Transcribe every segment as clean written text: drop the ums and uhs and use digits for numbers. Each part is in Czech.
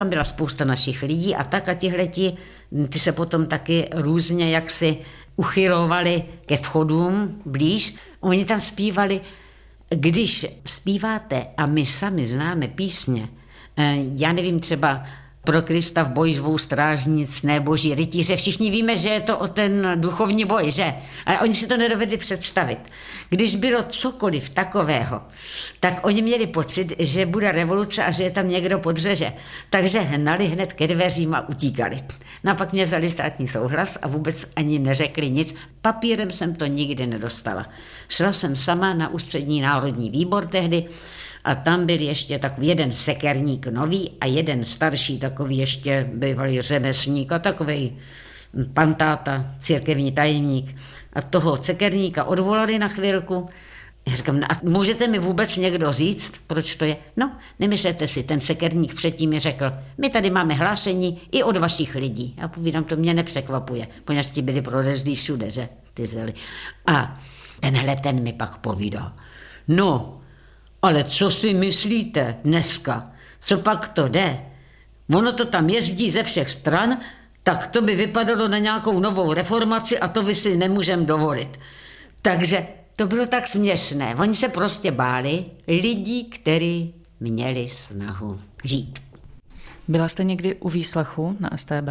Tam byla spousta našich lidí a tak a tihleti, ty se potom taky různě jaksi uchylovali ke vchodům blíž. Oni tam zpívali, když zpíváte a my sami známe písně, já nevím, třeba Pro Krista v boji zvou strážnic, ne boží rytíře. Všichni víme, že je to o ten duchovní boj, že? Ale oni si to nedovedli představit. Když bylo cokoliv takového, tak oni měli pocit, že bude revoluce a že je tam někdo podřeže. Takže hnali hned ke dveřím a utíkali. No a pak mě vzali státní souhlas a vůbec ani neřekli nic. Papírem jsem to nikdy nedostala. Šla jsem sama na Ústřední národní výbor tehdy, a tam byl ještě takový jeden sekerník nový a jeden starší, takový ještě bývalý řemeslník a takovej pantáta, církevní tajemník. A toho sekerníka odvolali na chvilku. Já říkám, no a můžete mi vůbec někdo říct, proč to je? No, nemyslete si, ten sekerník předtím mi řekl, my tady máme hlášení i od vašich lidí. Já povídám, to mě nepřekvapuje, poněvadž ti byli prolezlí všude, že? Ty zeli. A ten mi pak povídal, no, ale co si myslíte dneska? Co pak to jde? Ono to tam jezdí ze všech stran, tak to by vypadalo na nějakou novou reformaci a to by si nemůžeme dovolit. Takže to bylo tak směšné. Oni se prostě báli lidí, kteří měli snahu žít. Byla jste někdy u výslechu na StB?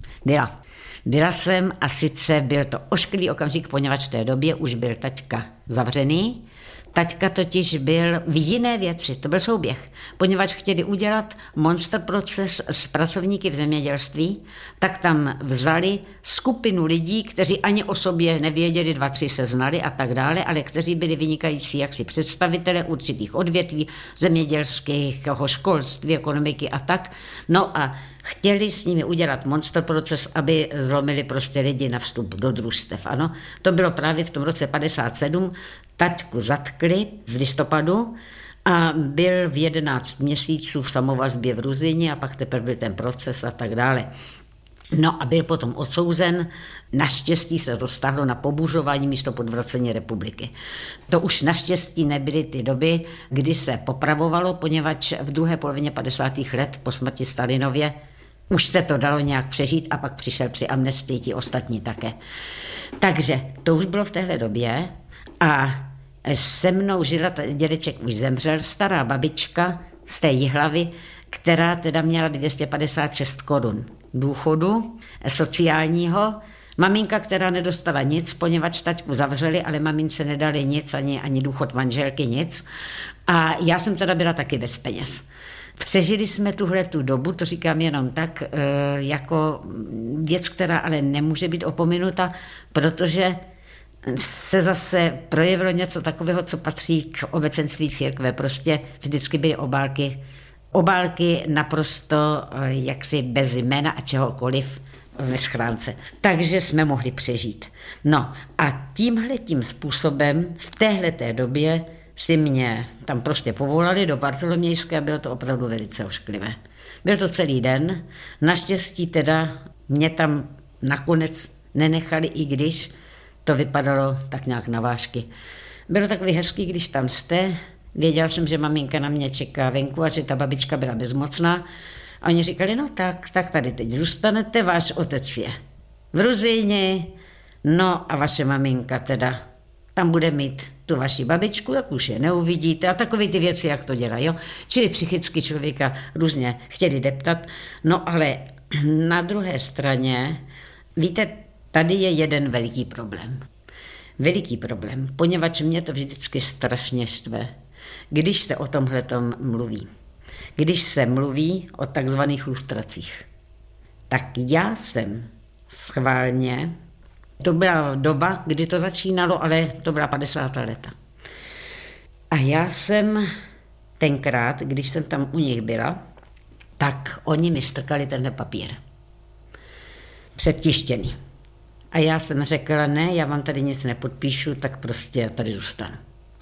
Byla jsem a sice byl to ošklivý okamžik, poněvadž v té době už byl taťka zavřený. Taťka totiž byl v jiné věci, to byl souběh, poněvadž chtěli udělat monster proces s pracovníky v zemědělství, tak tam vzali skupinu lidí, kteří ani o sobě nevěděli, 2, 3 se znali a tak dále, ale kteří byli vynikající jaksi představitelé určitých odvětví, zemědělského školství, ekonomiky a tak. No a chtěli s nimi udělat monster proces, aby zlomili prostě lidi na vstup do družstev. Ano, to bylo právě v tom roce 57. Taťku zatkli v listopadu a byl v 11 měsíců v samovazbě v Ruzyni a pak teprve byl ten proces a tak dále. No a byl potom odsouzen, naštěstí se dostalo na pobuřování místo podvracení republiky. To už naštěstí nebyly ty doby, kdy se popravovalo, poněvadž v druhé polovině 50. let po smrti Stalinově už se to dalo nějak přežít a pak přišel při amnestii ti ostatní také. Takže to už bylo v téhle době a se mnou žila, dědeček už zemřel, stará babička z té Jihlavy, která teda měla 256 korun důchodu sociálního. Maminka, která nedostala nic, poněvadž taťku zavřeli, ale mamince nedali nic, ani důchod manželky, nic. A já jsem teda byla taky bez peněz. Přežili jsme tu dobu, to říkám jenom tak, jako věc, která ale nemůže být opominuta, protože se zase projevilo něco takového, co patří k obecenství církve. Prostě vždycky byly obálky naprosto jaksi bez jména a čehokoliv ve schránce. Takže jsme mohli přežít. No a tímhletím způsobem v téhleté době si mě tam prostě povolali do Bartolomějské a bylo to opravdu velice ošklivé. Byl to celý den. Naštěstí teda mě tam nakonec nenechali, i když to vypadalo tak nějak na vážky. Bylo takový hezký, když tam jste. Věděl jsem, že maminka na mě čeká venku a že ta babička byla bezmocná. A oni říkali, no tak tady teď zůstanete, váš otec je v Ruzyni, no a vaše maminka teda tam bude mít tu vaši babičku, tak už je neuvidíte a takové ty věci, jak to dělají. Jo? Čili psychicky člověka různě chtěli deptat. No ale na druhé straně, víte, tady je jeden veliký problém. Veliký problém, poněvadž mě to vždycky strašně štve, když se o tomhletom mluví. Když se mluví o takzvaných lustracích. Tak já jsem schválně, to byla doba, kdy to začínalo, ale to byla 50. leta. A já jsem tenkrát, když jsem tam u nich byla, tak oni mi strkali tenhle papír. Předtištěný. A já jsem řekla, ne, já vám tady nic nepodpíšu, tak prostě tady zůstanu.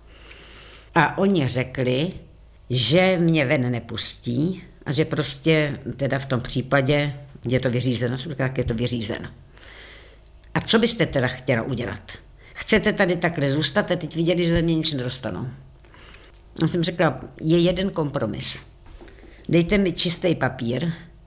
A oni řekli, že mě ven nepustí a že prostě teda v tom případě je to vyřízeno, jak je to vyřízeno. A co byste teda chtěla udělat? Chcete tady takhle zůstat a teď viděli, že ze mě nic nedostanou. Já jsem řekla, je jeden kompromis. Dejte mi čistý papír